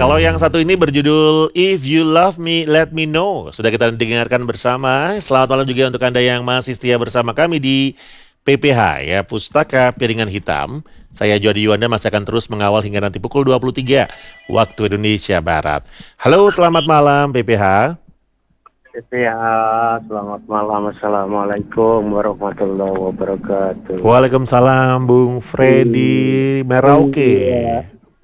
Kalau yang satu ini berjudul If You Love Me, Let Me Know. Sudah kita dengarkan bersama. Selamat malam juga untuk Anda yang masih setia bersama kami di PPH ya, Pustaka Piringan Hitam. Saya Jody Yuanda masih akan terus mengawal hingga nanti pukul 23 waktu Indonesia Barat. Halo, selamat malam PPH. PPH, selamat malam. Assalamualaikum warahmatullahi wabarakatuh. Waalaikumsalam Bung Freddy Merauke. Iya.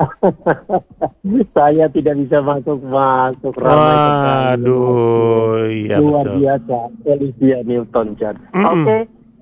Saya tidak bisa masuk ramai sekali. Waduh, iya Luar betul. biasa, Olivia Newton-John. Oke.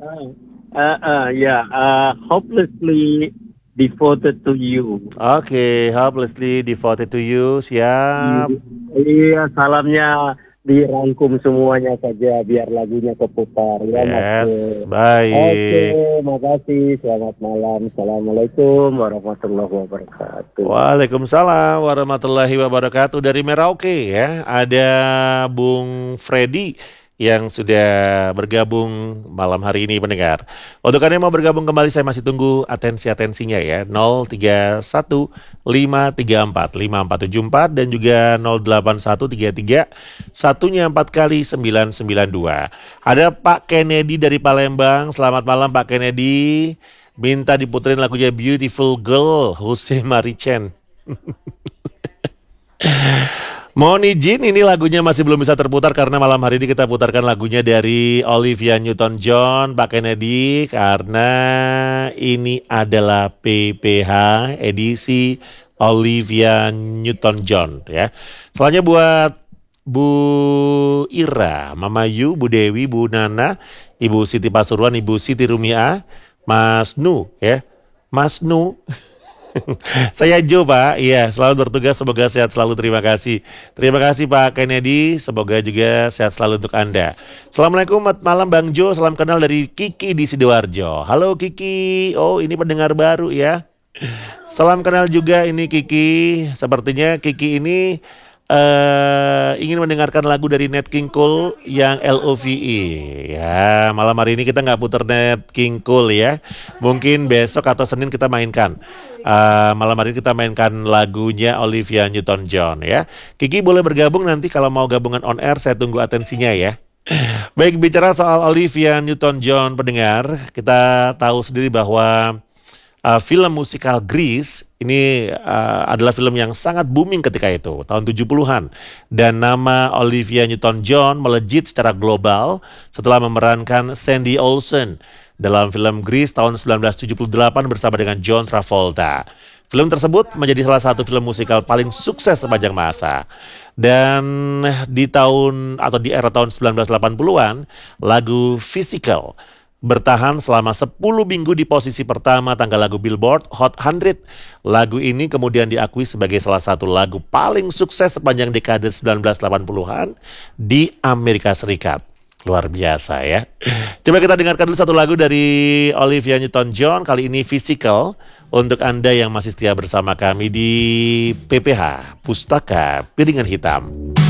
Hopelessly devoted to you. Oke, hopelessly devoted to you. Siap. Iya, salamnya dirangkum semuanya saja biar lagunya keputar ya, Mas. Yes, Oke, baik. makasih. Selamat malam. Assalamualaikum warahmatullahi wabarakatuh. Waalaikumsalam warahmatullahi wabarakatuh. Dari Merauke ya, ada Bung Freddy yang sudah bergabung malam hari ini pendengar. Untuk Anda yang mau bergabung kembali, saya masih tunggu atensinya ya. 031 534 5474 dan juga 08133 satunya 4 kali 992. Ada Pak Kennedy dari Palembang. Selamat malam Pak Kennedy. Minta diputerin lagunya Beautiful Girl, Jose Maricen. Mohon izin, ini lagunya masih belum bisa terputar karena malam hari ini kita putarkan lagunya dari Olivia Newton-John, Pak Kennedy, karena ini adalah PPH edisi Olivia Newton-John ya. Selanjutnya buat Bu Ira, Mama Yu, Bu Dewi, Bu Nana, Ibu Siti Pasuruan, Ibu Siti Rumia, Mas Nu ya, Mas Nu. Saya Jo Pak, iya selalu bertugas, semoga sehat selalu, terima kasih. Terima kasih Pak Kennedy, semoga juga sehat selalu untuk Anda. Assalamualaikum, malam Bang Jo, salam kenal dari Kiki di Sidoarjo. Halo Kiki, oh ini pendengar baru ya. Salam kenal juga ini Kiki, sepertinya Kiki ini ingin mendengarkan lagu dari Nat King Cole yang LOVE. Ya, malam hari ini kita nggak putar Nat King Cole ya. Mungkin besok atau Senin kita mainkan. Malam hari ini kita mainkan lagunya Olivia Newton-John ya. Kiki boleh bergabung nanti kalau mau gabungan on air, saya tunggu atensinya ya. Baik, bicara soal Olivia Newton-John pendengar, kita tahu sendiri bahwa film musikal Grease ini adalah film yang sangat booming ketika itu, tahun 70-an. Dan nama Olivia Newton-John melejit secara global setelah memerankan Sandy Olsen dalam film Grease tahun 1978 bersama dengan John Travolta. Film tersebut menjadi salah satu film musikal paling sukses sepanjang masa. Dan di era tahun 1980-an, lagu Physical bertahan selama 10 minggu di posisi pertama tanggal lagu Billboard Hot 100. Lagu ini kemudian diakui sebagai salah satu lagu paling sukses sepanjang dekade 1980-an di Amerika Serikat. Luar biasa ya. Coba kita dengarkan dulu satu lagu dari Olivia Newton-John, kali ini Physical, untuk Anda yang masih setia bersama kami di PPH, Pustaka Piringan Hitam.